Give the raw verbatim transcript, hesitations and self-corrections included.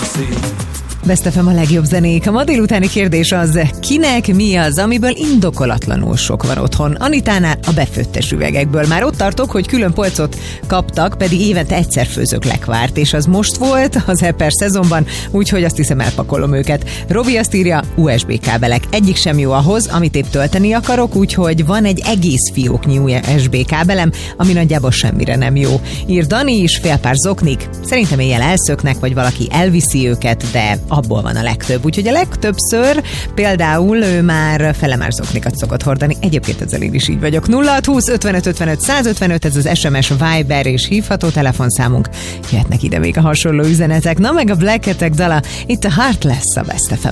Best ef em a legjobb zenék. A ma délutáni kérdés az, kinek mi az, amiből indokolatlanul sok van otthon? Anitánál a befőttes üvegekből. Már ott tartok, hogy külön polcot kaptak, pedig évente egyszer főzök lekvárt, és az most volt az Eper szezonban, úgyhogy azt hiszem elpakolom őket. Robi azt írja, u es bé kábelek. Egyik sem jó ahhoz, amit épp tölteni akarok, úgyhogy van egy egész fióknyi u es bé kábelem, ami nagyjából semmire nem jó. Ír Dani is, fél pár zoknik. Szerintem éjjel elszöknek, vagy valaki elviszi őket, de abból van a legtöbb. Úgyhogy a legtöbbször például ő már felemás zoknikat szokott hordani. Egyébként ezzel én is így vagyok. nulla hat húsz ötvenöt ötvenöt százötvenöt, ez az es em es, Viber és hívható telefonszámunk. Jöhetnek ide még a hasonló üzenetek. Na meg a Black Attack dala, itt a Heartless a Best ef em.